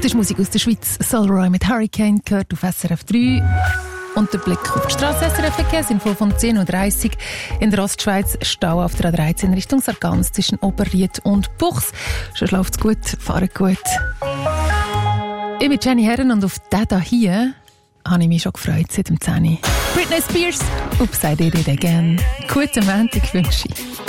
Das ist Musik aus der Schweiz. Solroy mit Hurricane gehört auf SRF 3. Und der Blick auf die Straße. SRF-Verkehr sind voll von 10.30 Uhr. In der Ostschweiz Stau auf der A13 Richtung Sargans zwischen Oberried und Buchs. Schon läuft's gut, fahren gut. Ich bin Jenny Herren und auf den hier habe ich mich schon gefreut seit dem 10 Uhr. Britney Spears, Upside It Again. Guten Montag wünsche ich.